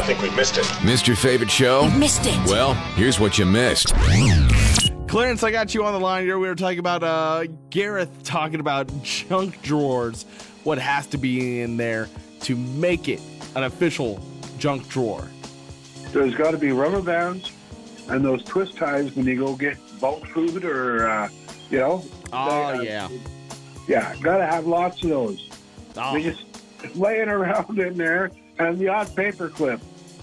think we missed it. Missed your favorite show? You missed it. Well, here's what you missed. Clarence, I got you on the line here. We were talking about Gareth talking about junk drawers. What has to be in there to make it an official junk drawer? There's got to be rubber bands and those twist ties when you go get bulk food or, you know. Oh, yeah. Yeah, got to have lots of those. Oh. They just laying around in there, and the odd paper clip.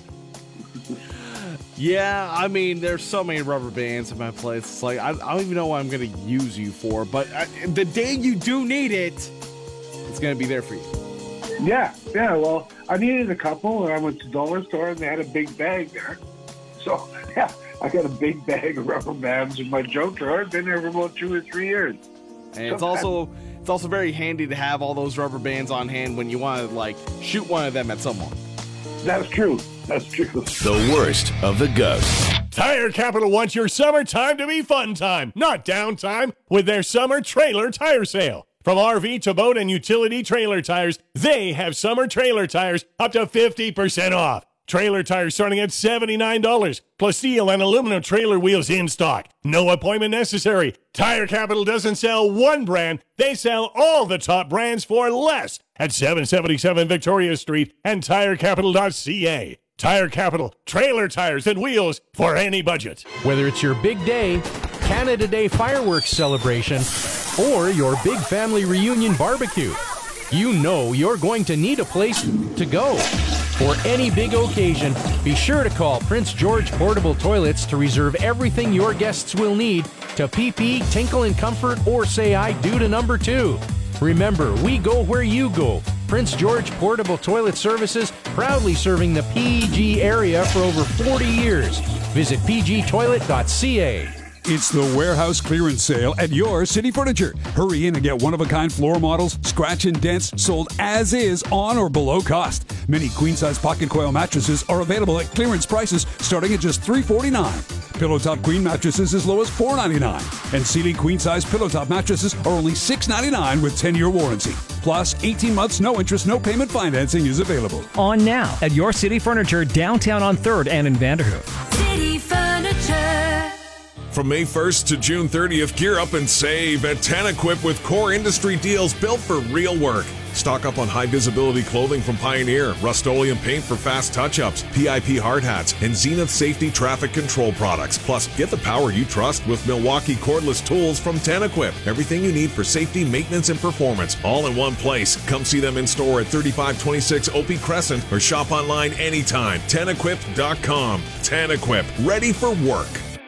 Yeah, I mean, there's so many rubber bands in my place. It's like, I don't even know what I'm going to use you for, but the day you do need it, it's going to be there for you. Yeah, well, I needed a couple, and I went to the dollar store, and they had a big bag there. So, yeah, I got a big bag of rubber bands in my junk drawer. It's been there for about 2 or 3 years. And it's also very handy to have all those rubber bands on hand when you want to, like, shoot one of them at someone. That's true. That's true. The worst of the ghosts. Tire Capital wants your summertime to be fun time, not downtime, with their summer trailer tire sale. From RV to boat and utility trailer tires, they have summer trailer tires up to 50% off. Trailer tires starting at $79, plus steel and aluminum trailer wheels in stock. No appointment necessary. Tire Capital doesn't sell one brand. They sell all the top brands for less at 777 Victoria Street and tirecapital.ca. Tire Capital, trailer tires and wheels for any budget. Whether it's your big day, Canada Day fireworks celebration, or your big family reunion barbecue, you know you're going to need a place to go. For any big occasion, be sure to call Prince George Portable Toilets to reserve everything your guests will need to pee, tinkle in comfort, or say I do to number 2. Remember, we go where you go. Prince George Portable Toilet Services, proudly serving the PG area for over 40 years. Visit pgtoilet.ca. It's the warehouse clearance sale at your City Furniture. Hurry in and get one-of-a-kind floor models, scratch and dents, sold as is on or below cost. Many queen-size pocket coil mattresses are available at clearance prices starting at just $349. Pillow top queen mattresses as low as $499. And Sealy queen-size pillow top mattresses are only $699 with 10-year warranty. Plus, 18 months, no interest, no payment financing is available. On now at your City Furniture, downtown on 3rd and in Vanderhoof. City Furniture. From May 1st to June 30th, gear up and save at TanEquip with core industry deals built for real work. Stock up on high-visibility clothing from Pioneer, Rust-Oleum paint for fast touch-ups, PIP hard hats, and Zenith Safety traffic control products. Plus, get the power you trust with Milwaukee cordless tools from TanEquip. Everything you need for safety, maintenance, and performance, all in one place. Come see them in store at 3526 Opie Crescent or shop online anytime. TanEquip.com. TanEquip, ready for work.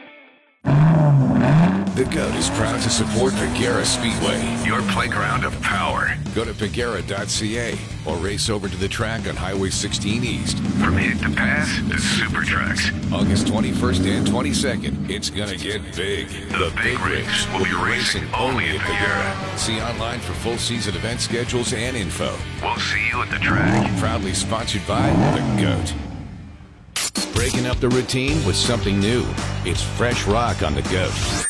The GOAT is proud to support Pagera Speedway, Your playground of power. Go to pagera.ca or race over to the track on Highway 16 East. From hit to pass to super trucks. August 21st and 22nd, it's gonna get big. The big rigs will be racing only at Pagera. See online for full season event schedules and info. We'll see you at the track. Proudly sponsored by the GOAT. Breaking up the routine with something new. It's Fresh Rock on the GOAT.